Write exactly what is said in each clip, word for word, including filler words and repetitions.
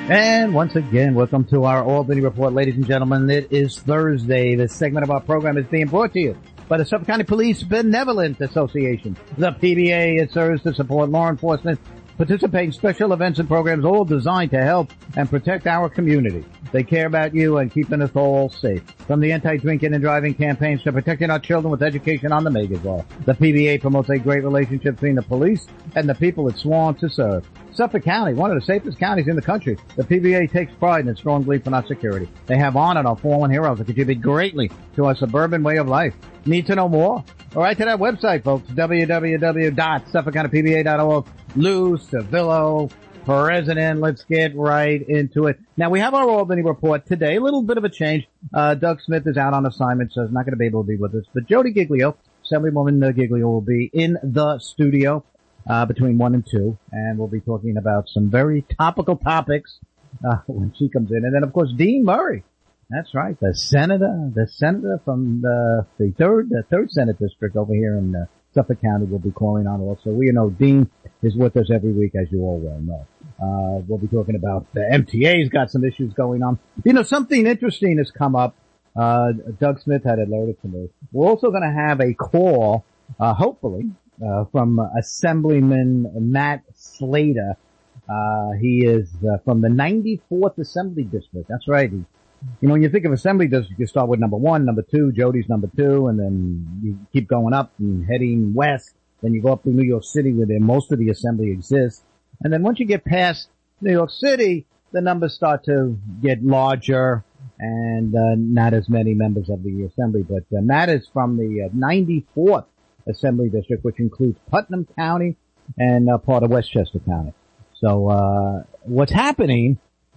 And once again, welcome to our Albany Report, ladies and gentlemen. It is Thursday. This segment of our program is being brought to you by the Suffolk County Police Benevolent Association. The P B A, it serves to support law enforcement, participate in special events and programs all designed to help and protect our community. They care about you and keeping us all safe. From the anti-drinking and driving campaigns to protecting our children with education on the Megas law, the P B A promotes a great relationship between the police and the people it's sworn to serve. Suffolk County, one of the safest counties in the country. The P B A takes pride in its strong belief in our security. They have honored our fallen heroes that contribute greatly to our suburban way of life. Need to know more? All right, to that website, folks, w w w dot suffolk county p b a dot org. Lou Civillo, President. Let's get right into it. Now, we have our Albany Report today. A little bit of a change. Uh, Doug Smith is out on assignment, so he's not going to be able to be with us. But Jody Giglio, Assemblywoman uh, Giglio, will be in the studio uh between one and two, and we'll be talking about some very topical topics uh when she comes in. And then, of course, Dean Murray. That's right, the senator, the senator from the, the third, the third Senate district over here in uh, Suffolk County will be calling on also. We know Dean is with us every week, as you all well know. Uh, we'll be talking about the M T A's got some issues going on. You know, something interesting has come up. Uh, Doug Smith had alerted to me. We're also going to have a call, uh, hopefully, uh, from Assemblyman Matt Slater. Uh, he is uh, from the ninety-fourth Assembly District. That's right. He, You know, when you think of Assembly District, you start with number one, number two, Jody's number two, and then you keep going up and heading west. Then you go up to New York City where most of the Assembly exists. And then once you get past New York City, the numbers start to get larger and uh, not as many members of the Assembly. But uh, Matt is from the uh, ninety-fourth Assembly District, which includes Putnam County and uh, part of Westchester County. So uh what's happening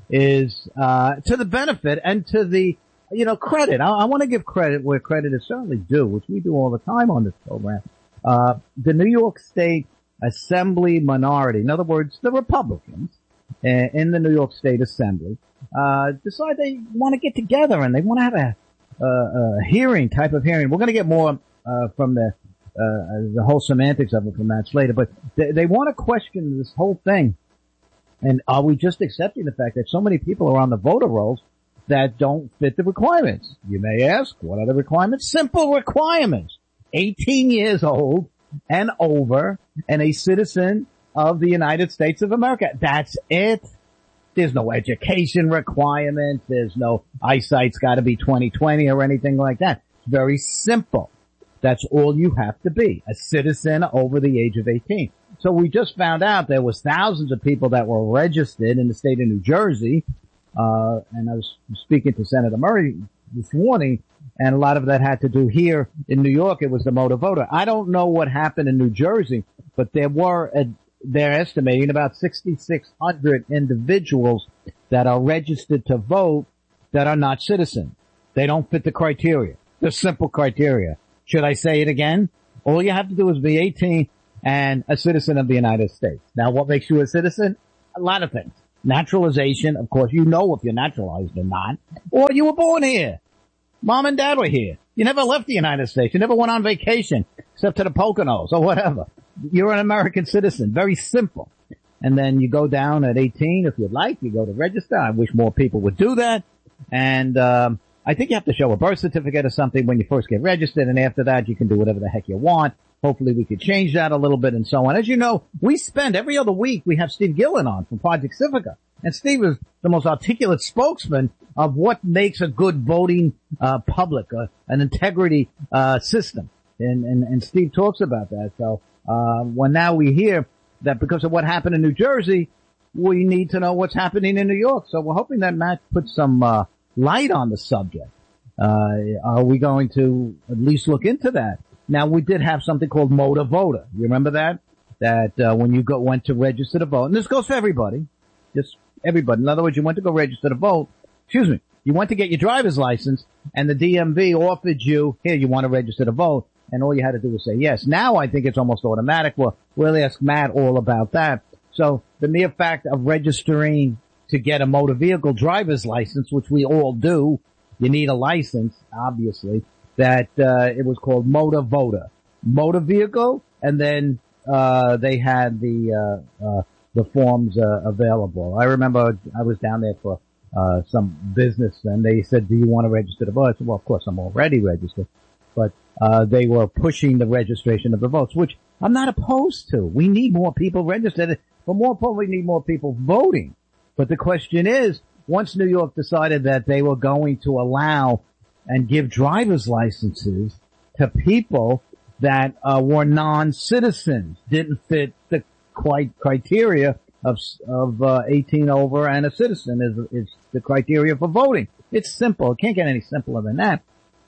is uh to the benefit and to the, you know, credit. I, I want to give credit where credit is certainly due, which we do all the time on this program. Uh the New York State Assembly minority, in other words, the Republicans uh, in the New York State Assembly, uh decide they want to get together and they want to have a, a, a hearing, type of hearing. We're going to get more uh from the uh the whole semantics of it from Matt Slater, but they, they want to question this whole thing. And are we just accepting the fact that so many people are on the voter rolls that don't fit the requirements? You may ask, what are the requirements? Simple requirements. eighteen years old and over and a citizen of the United States of America. That's it. There's no education requirement. There's no eyesight's got to be twenty twenty or anything like that. It's very simple. That's all you have to be, a citizen over the age of eighteen. So we just found out there was thousands of people that were registered in the state of New Jersey. Uh, and I was speaking to Senator Murray this morning, and a lot of that had to do here in New York. It was the motor voter. I don't know what happened in New Jersey, but there were, a, they're estimating about sixty-six hundred individuals that are registered to vote that are not citizens. They don't fit the criteria, the simple criteria. Should I say it again? All you have to do is be eighteen and a citizen of the United States. Now, what makes you a citizen? A lot of things. Naturalization, of course, you know if you're naturalized or not. Or you were born here. Mom and dad were here. You never left the United States. You never went on vacation, except to the Poconos or whatever. You're an American citizen. Very simple. And then you go down at eighteen, if you'd like. You go to register. I wish more people would do that. And um I think you have to show a birth certificate or something when you first get registered, and after that you can do whatever the heck you want. Hopefully we could change that a little bit and so on. As you know, we spend every other week, we have Steve Gillen on from Project Civica. And Steve is the most articulate spokesman of what makes a good voting uh public, uh, an integrity uh system. And, and, and Steve talks about that. So uh when now we hear that because of what happened in New Jersey, we need to know what's happening in New York. So we're hoping that Matt puts some uh light on the subject. Uh, are we going to at least look into that? Now, we did have something called Motor Voter. You remember that? That, uh, when you go, went to register to vote, and this goes for everybody, just everybody. In other words, you went to go register to vote, excuse me, you went to get your driver's license, and the D M V offered you, here, you want to register to vote, and all you had to do was say yes. Now I think it's almost automatic. Well, we'll ask Matt all about that. So, the mere fact of registering to get a motor vehicle driver's license, which we all do. You need a license, obviously, that, uh, it was called Motor Voter. Motor vehicle, and then, uh, they had the, uh, uh, the forms uh, available. I remember I was down there for uh some business, and they said, do you want to register to vote? I said, well, of course, I'm already registered. But uh they were pushing the registration of the votes, which I'm not opposed to. We need more people registered, but more importantly, we need more people voting. But the question is, once New York decided that they were going to allow and give driver's licenses to people that uh, were non-citizens, didn't fit the quite criteria of of uh, eighteen over, and a citizen is is the criteria for voting. It's simple. It can't get any simpler than that.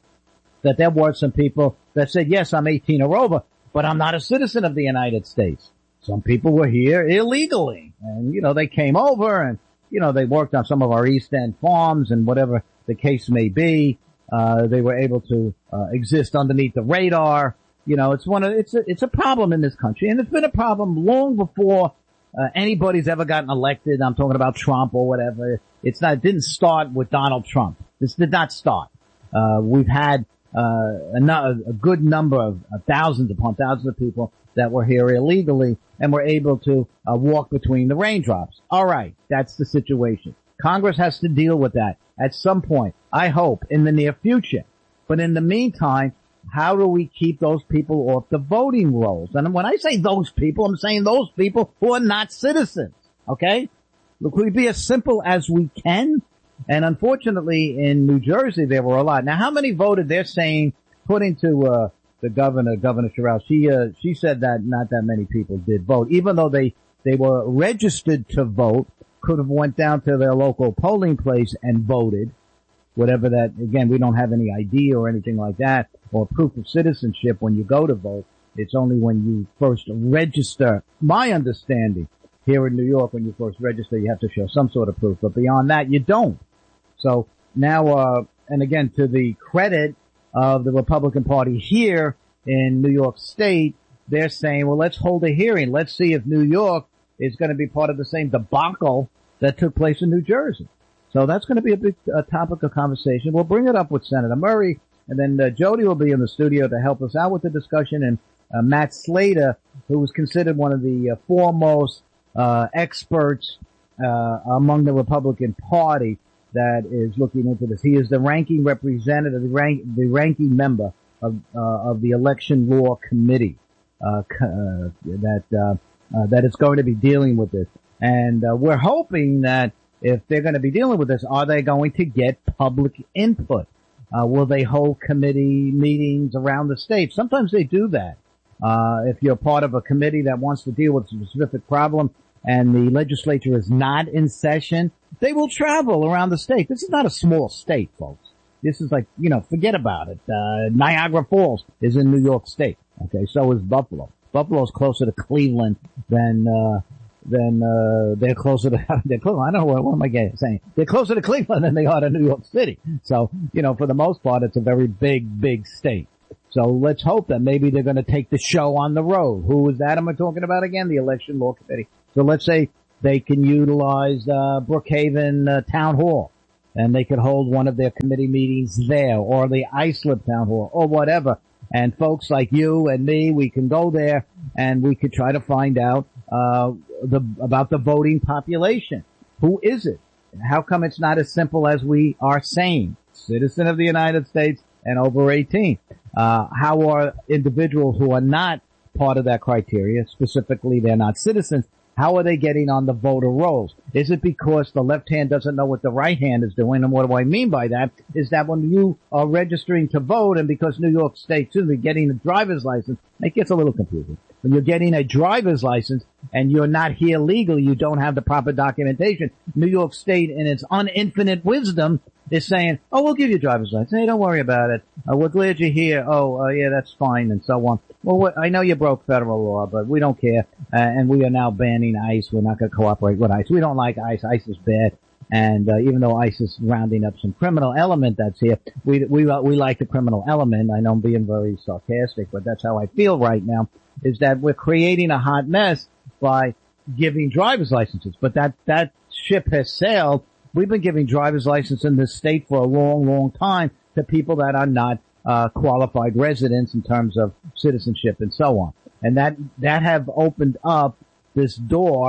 That there were some people that said, yes, I'm eighteen or over, but I'm not a citizen of the United States. Some people were here illegally, and you know they came over, and you know they worked on some of our East End farms, and whatever the case may be, uh they were able to uh, exist underneath the radar. You know, it's one of it's a it's a problem in this country, and it's been a problem long before Uh, anybody's ever gotten elected. I'm talking about Trump or whatever. It's not, it didn't start with Donald Trump. This did not start. Uh, we've had, uh, a, a good number of uh, thousands upon thousands of people that were here illegally and were able to, uh, walk between the raindrops. All right. That's the situation. Congress has to deal with that at some point. I hope in the near future. But in the meantime, how do we keep those people off the voting rolls? And when I say those people, I'm saying those people who are not citizens. Okay? Look, we be as simple as we can. And unfortunately, in New Jersey, there were a lot. Now, how many voted? They're saying, putting to uh, the governor, Governor Sherrill, she uh, she said that not that many people did vote, even though they they were registered to vote, could have went down to their local polling place and voted. Whatever that, again, we don't have any I D or anything like that, or proof of citizenship when you go to vote. It's only when you first register. My understanding, here in New York, when you first register, you have to show some sort of proof, but beyond that, you don't. So now, uh, and again, to the credit of the Republican Party here in New York State, they're saying, well, let's hold a hearing. Let's see if New York is going to be part of the same debacle that took place in New Jersey. So that's going to be a big uh, topic of conversation. We'll bring it up with Senator Murray, and then uh, Jody will be in the studio to help us out with the discussion, and uh, Matt Slater, who was considered one of the uh, foremost uh experts uh among the Republican Party that is looking into this. He is the ranking representative, the, rank, the ranking member of uh, of the Election Law Committee uh, uh that uh, uh that is going to be dealing with this. And uh, we're hoping that if they're going to be dealing with this, are they going to get public input? Uh, will they hold committee meetings around the state? Sometimes they do that. Uh, if you're part of a committee that wants to deal with a specific problem and the legislature is not in session, they will travel around the state. This is not a small state, folks. This is like, you know, forget about it. Uh, Niagara Falls is in New York State. Okay, so is Buffalo. Buffalo's closer to Cleveland than, uh, than, uh, they're closer to, they're close, I don't know what, what am I saying? They're closer to Cleveland than they are to New York City. So, you know, for the most part, it's a very big, big state. So let's hope that maybe they're going to take the show on the road. Who is that am I talking about again? The Election Law Committee. So let's say they can utilize, uh, Brookhaven, uh, Town Hall, and they could hold one of their committee meetings there, or the Islip Town Hall, or whatever. And folks like you and me, we can go there and we could try to find out, uh, the, about the voting population. Who is it? How come it's not as simple as we are saying? Citizen of the United States and over eighteen. Uh, how are individuals who are not part of that criteria, specifically they're not citizens, how are they getting on the voter rolls? Is it because the left hand doesn't know what the right hand is doing? And what do I mean by that? Is that when you are registering to vote, and because New York State, too, they're getting a driver's license, it gets a little confusing. When you're getting a driver's license and you're not here legally, you don't have the proper documentation, New York State, in its uninfinite wisdom, is saying, oh, we'll give you a driver's license. Hey, don't worry about it. Uh, we're glad you're here. Oh, uh, yeah, that's fine, and so on. Well, I know you broke federal law, but we don't care. Uh, and we are now banning ICE. We're not going to cooperate with ICE. We don't like ICE. ICE is bad. And uh, even though ICE is rounding up some criminal element that's here, we we uh, we like the criminal element. I know I'm being very sarcastic, but that's how I feel right now, is that we're creating a hot mess by giving driver's licenses. But that that ship has sailed. We've been giving driver's license in this state for a long, long time to people that are not uh qualified residents in terms of citizenship and so on. And that that have opened up this door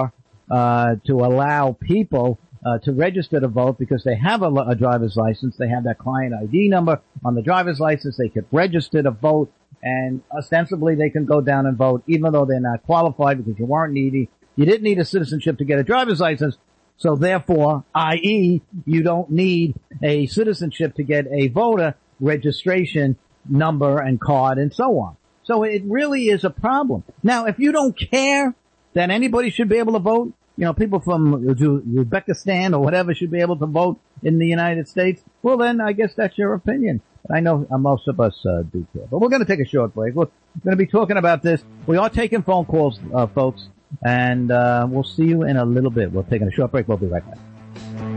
uh, to allow people uh, to register to vote because they have a, a driver's license. They have that client I D number on the driver's license. They could register to vote, and ostensibly they can go down and vote even though they're not qualified because you weren't needy. You didn't need a citizenship to get a driver's license. So therefore, that is, you don't need a citizenship to get a voter registration number and card and so on. So it really is a problem. Now, if you don't care that anybody should be able to vote, you know, people from Uzbekistan or whatever should be able to vote in the United States, well then I guess that's your opinion. I know most of us uh, do care. But we're going to take a short break. We're going to be talking about this. We are taking phone calls, uh, folks, and uh, we'll see you in a little bit. We're taking a short break. We'll be right back.